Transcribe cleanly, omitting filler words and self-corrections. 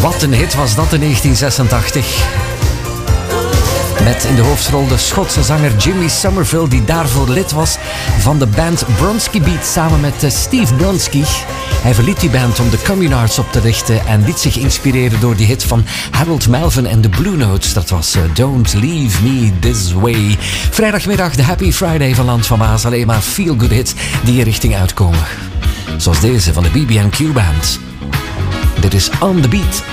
Wat een hit was dat in 1986. Met in de hoofdrol de Schotse zanger Jimmy Somerville, die daarvoor lid was van de band Bronski Beat samen met Steve Bronski. Hij verliet die band om de Communards op te richten en liet zich inspireren door die hit van Harold Melvin en de Blue Notes. Dat was Don't Leave Me This Way. Vrijdagmiddag de Happy Friday van Land van Maas. Alleen maar feel-good hits die je richting uitkomen. Zoals deze van de BB&Q Band. Dit is On The Beat.